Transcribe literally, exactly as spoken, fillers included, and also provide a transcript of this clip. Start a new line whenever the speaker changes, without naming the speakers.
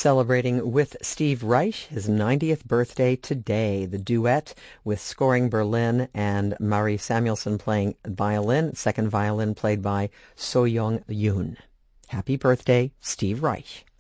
celebrating with Steve Reich his ninetieth birthday today. The duet with Scoring Berlin and Marie Samuelson playing violin, second violin played by So Young Yoon. Happy birthday, Steve Reich.